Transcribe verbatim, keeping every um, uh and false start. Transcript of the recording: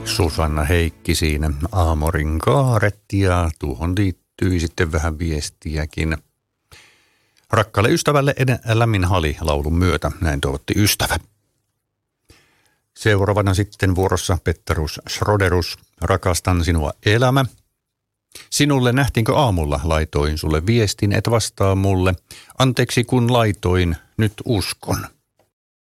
Susanna Heikki siinä Aamorin kaaret ja tuohon liittyy sitten vähän viestiäkin. Rakkaalle ystävälle lämmin hali laulun myötä, näin toivotti ystävä. Seuraavana sitten vuorossa Petterus Schroderus, rakastan sinua elämä. Sinulle nähtiinkö aamulla, laitoin sulle viestin, et vastaa mulle. Anteeksi kun laitoin, nyt uskon.